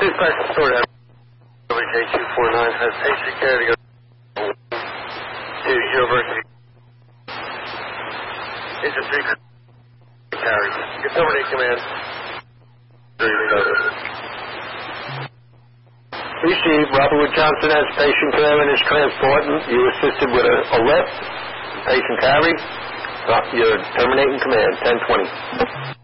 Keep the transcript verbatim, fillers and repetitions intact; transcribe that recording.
This practice stored at K two four nine has patient care to go to University. It's a three carry. Your terminate command. Receive. Robert Wood Johnson has patient care and is transporting. You assisted with a, a lift. Patient carry. Uh, You're terminating command. ten twenty.